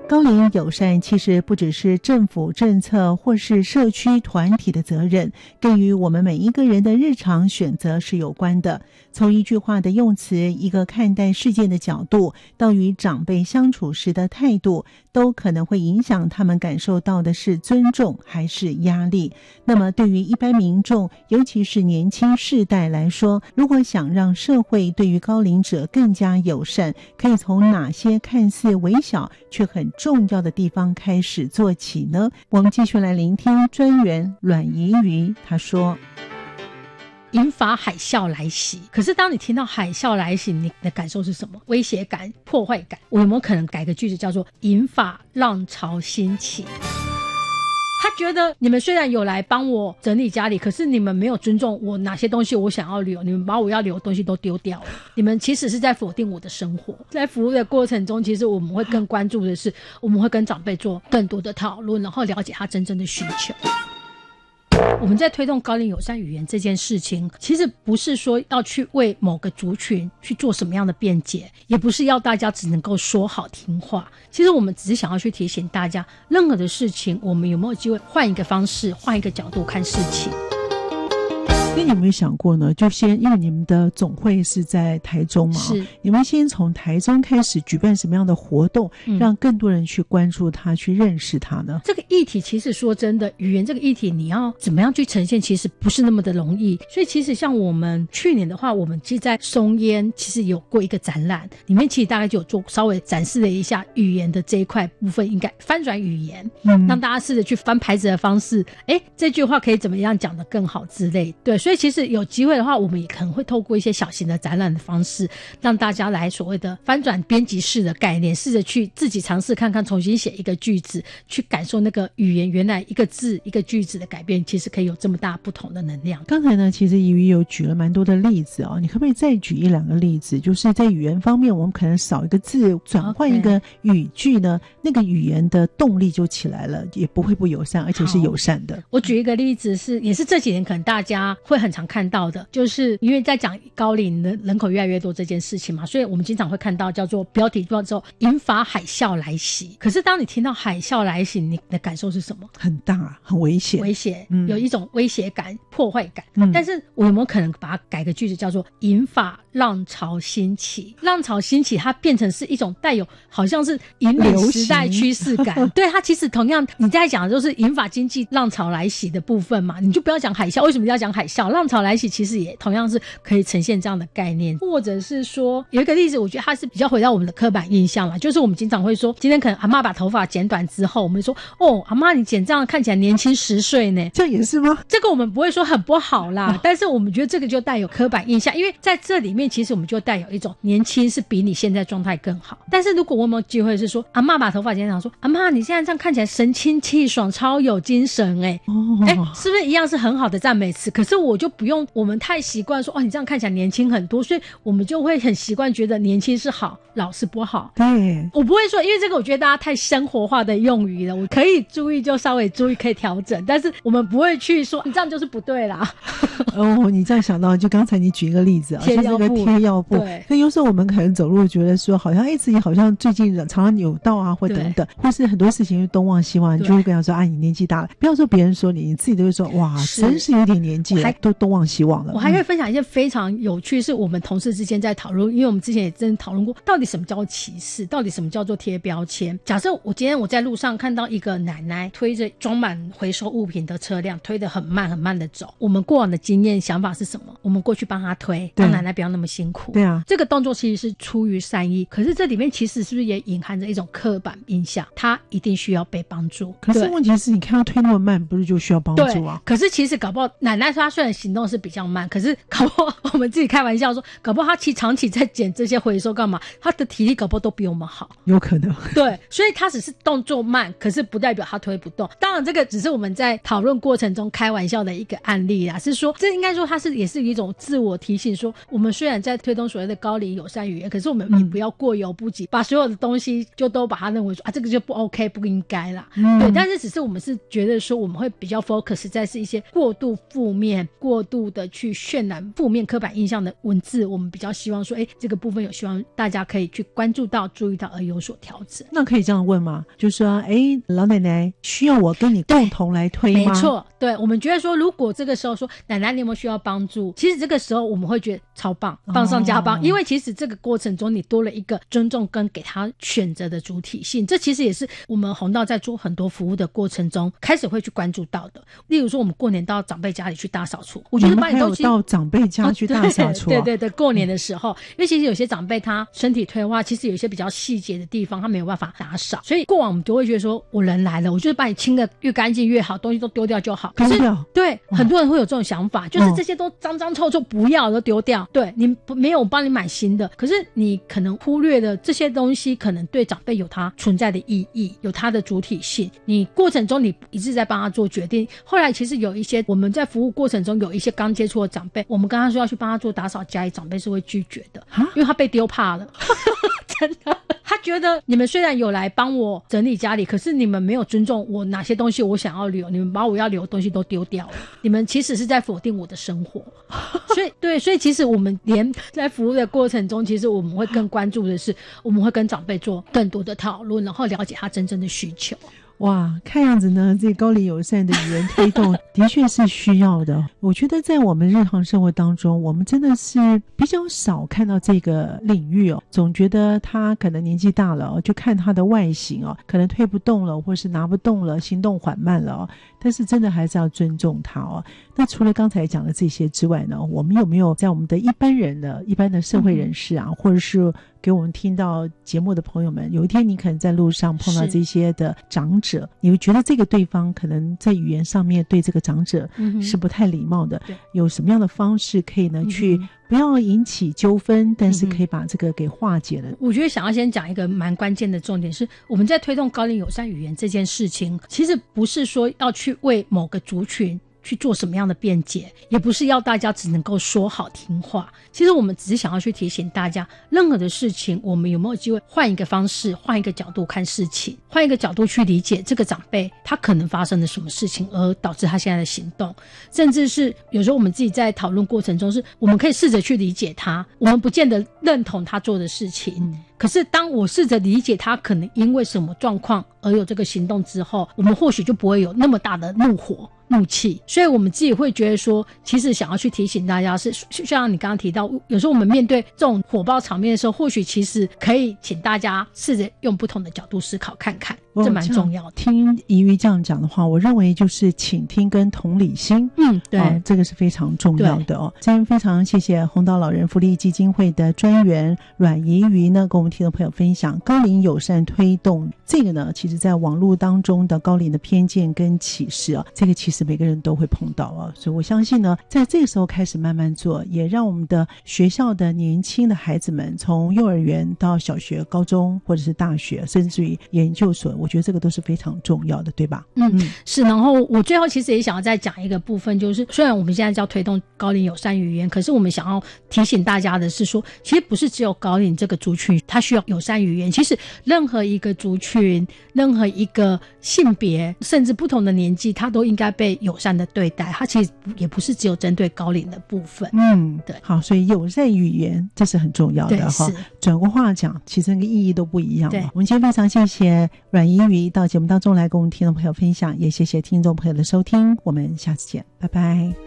高龄友善其实不只是政府政策或是社区团体的责任，更与我们每一个人的日常选择是有关的。从一句话的用词，一个看待事件的角度，到与长辈相处时的态度，都可能会影响他们感受到的是尊重还是压力。那么对于一般民众，尤其是年轻世代来说，如果想让社会对于高龄者更加友善，可以从哪些看似微小却很重要的地方开始做起呢？我们继续来聆听专员阮怡瑜他说， 引发海啸来袭，可是当你听到海啸来袭，你的感受是什么？威胁感、破坏感。我有没有可能改个句子叫做引发浪潮兴起？他觉得你们虽然有来帮我整理家里，可是你们没有尊重我哪些东西我想要留，你们把我要留的东西都丢掉了，你们其实是在否定我的生活。在服务的过程中，其实我们会更关注的是，我们会跟长辈做更多的讨论，然后了解他真正的需求。我们在推动高龄友善语言这件事情，其实不是说要去为某个族群去做什么样的辩解，也不是要大家只能够说好听话。其实我们只是想要去提醒大家，任何的事情我们有没有机会换一个方式，换一个角度看事情。 那你有没有想过呢？就先因为你们的总会是在台中嘛， 是你们先从台中开始举办什么样的活动，让更多人去关注它，去认识它呢？ 这个议题其实说真的，语言这个议题你要怎么样去呈现，其实不是那么的容易。所以其实像我们去年的话，我们其实在松烟其实有过一个展览，里面其实大概就有做稍微展示了一下语言的这一块部分，应该翻转语言，让大家试着去翻牌子的方式，这句话可以怎么样讲得更好之类。对，所以其实有机会的话，我们也可能会透过一些小型的展览的方式，让大家来所谓的翻转编辑式的概念，试着去自己尝试看看，重新写一个句子，去感受那个语言原来一个字一个句子的改变，其实可以有这么大不同的能量。 刚才呢，其实怡瑜有举了蛮多的例子哦，你可不可以再举一两个例子？就是在语言方面，我们可能少一个字，转换一个语句呢，那个语言的动力就起来了，也不会不友善，而且是友善的。 我举一个例子也是这几年可能大家会很常看到的，就是因为在讲高龄的人口越来越多这件事情嘛，所以我们经常会看到叫做标题叫做引发海啸来袭。可是当你听到海啸来袭，你的感受是什么？ 很大，很危险， 有一种威胁感、破坏感。但是我有没有可能把它改个句子叫做引发浪潮兴起？浪潮兴起它变成是一种带有好像是引领时代趋势感。对，它其实同样你在讲的就是引发经济浪潮来袭的部分嘛，你就不要讲海啸。为什么要讲海啸？浪潮来袭其实也同样是可以呈现这样的概念。或者是说有一个例子，我觉得它是比较回到我们的刻板印象啦，就是我们经常会说，今天可能阿嬷把头发剪短之后，我们说阿嬷你剪这样看起来年轻10岁呢， 这样也是吗？ 这个我们不会说很不好啦，但是我们觉得这个就带有刻板印象，因为在这里面其实我们就带有一种年轻是比你现在状态更好。但是如果我们有机会是说阿嬷把头发剪短，说阿嬷你现在这样看起来神清气爽，超有精神是不是一样是很好的赞美词？可是我就不用，我们太习惯说你这样看起来年轻很多，所以我们就会很习惯觉得年轻是好，老是不好。 对， 我不会说，因为这个我觉得大家太生活化的用语了，我可以注意就稍微注意，可以调整，但是我们不会去说你这样就是不对啦。 你这样想到，就刚才你举一个例子贴药布， 贴药布， 对， 所以有时候我们可能走路觉得说好像自己好像最近常常扭到啊，或等等，或是很多事情东望西望，你就会跟他说你年纪大了，不要说别人说你自己都会说哇真是有点年纪了，都东望西望了。 我还可以分享一件非常有趣，是我们同事之间在讨论，因为我们之前也真的讨论过，到底什么叫做歧视，到底什么叫做贴标签。假设今天我在路上看到一个奶奶推着装满回收物品的车辆，推得很慢很慢的走，我们过往的经验想法是什么？我们过去帮她推，让奶奶不要那么辛苦。 对啊， 这个动作其实是出于善意，可是这里面其实是不是也隐含着一种刻板印象，她一定需要被帮助。 可是问题是你看她推那么慢，不是就需要帮助啊？ 可是其实搞不好奶奶她虽然行动是比较慢，可是搞不好我们自己开玩笑说，搞不好她长期在捡这些回收干嘛，她的体力搞不好都比我们好， 有可能。 对，所以她只是动作慢，可是不代表她推不动。当然这个只是我们在讨论过程中开玩笑的一个案例啦，是说这应该说它也是一种自我提醒，说我们虽虽然在推动所谓的高龄友善语言，可是我们也不要过犹不及，把所有的东西就都把它认为说这个就不 OK 不应该啦。对，但是只是我们是觉得说我们会比较 focus 在是一些过度负面过度的去渲染负面刻板印象的文字，我们比较希望说这个部分有希望大家可以去关注到注意到而有所调整。 那可以这样问吗？就是说老奶奶需要我跟你共同来推吗？ 没错，对，我们觉得说如果这个时候说奶奶你有没有需要帮助，其实这个时候我们会觉得超棒，棒上加棒，因为其实这个过程中你多了一个尊重跟给他选择的主体性，这其实也是我们弘道在做很多服务的过程中开始会去关注到的。例如说我们过年到长辈家里去大扫除，我觉得把你东西到长辈家去大扫除对对对，过年的时候因为其实有些长辈他身体退化，其实有一些比较细节的地方他没有办法打扫，所以过往我们就会觉得说我人来了，我就是把你清的越干净越好，东西都丢掉就好。可是对很多人会有这种想法，就是这些都脏脏臭臭不要都丢掉，对，你没有帮你买新的，可是你可能忽略了这些东西可能对长辈有它存在的意义，有它的主体性，你过程中你一直在帮他做决定。后来其实有一些我们在服务过程中有一些刚接触的长辈，我们跟他说要去帮他做打扫家里，长辈是会拒绝的，因为他被丢怕了真的，他觉得你们虽然有来帮我整理家里，可是你们没有尊重我哪些东西我想要留，你们把我要留的东西都丢掉了，你们其实是在否定我的生活所以其实我们连在服务的过程中，其实我们会更关注的是我们会跟长辈做更多的讨论，然后了解他真正的需求。 哇，看样子呢，这高龄友善的语言推动的确是需要的。我觉得在我们日常生活当中，我们真的是比较少看到这个领域总觉得他可能年纪大了就看他的外形可能推不动了，或是拿不动了，行动缓慢了但是真的还是要尊重他那除了刚才讲的这些之外呢，我们有没有在我们的一般的社会人士或者是给我们听到节目的朋友们，有一天你可能在路上碰到这些的长者，你会觉得这个对方可能在语言上面对这个长者是不太礼貌的，有什么样的方式可以呢去不要引起纠纷，但是可以把这个给化解了。 我觉得想要先讲一个蛮关键的重点是，我们在推动高龄友善语言这件事情，其实不是说要去为某个族群去做什么样的辩解，也不是要大家只能够说好听话，其实我们只是想要去提醒大家，任何的事情我们有没有机会换一个方式，换一个角度看事情，换一个角度去理解这个长辈他可能发生了什么事情而导致他现在的行动，甚至是有时候我们自己在讨论过程中是我们可以试着去理解他，我们不见得认同他做的事情可是当我试着理解他可能因为什么状况而有这个行动之后，我们或许就不会有那么大的怒气，所以我们自己会觉得说，其实想要去提醒大家是，像你刚刚提到，有时候我们面对这种火爆场面的时候，或许其实可以请大家试着用不同的角度思考看看，这蛮重要的。 听怡瑜这样讲的话，我认为就是倾听跟同理心，对，这个是非常重要的今天非常谢谢弘道老人福利基金会的专员阮怡瑜呢，跟我们听众朋友分享高龄友善推动这个呢，其实在网络当中的高龄的偏见跟歧视这个其实每个人都会碰到所以我相信呢，在这个时候开始慢慢做，也让我们的学校的年轻的孩子们，从幼儿园到小学、高中或者是大学，甚至于研究所，我觉得这个都是非常重要的，对吧？ 是。然后我最后其实也想要再讲一个部分，就是虽然我们现在叫推动高龄友善语言，可是我们想要提醒大家的是说，其实不是只有高龄这个族群它需要友善语言，其实任何一个族群、任何一个性别，甚至不同的年纪，它都应该被友善的对待，它其实也不是只有针对高龄的部分。对， 好，所以友善语言这是很重要的哈。转过话讲，其实那个意义都不一样了。我们今天非常谢谢阮怡瑜到节目当中来跟我们听众朋友分享，也谢谢听众朋友的收听，我们下次见，拜拜。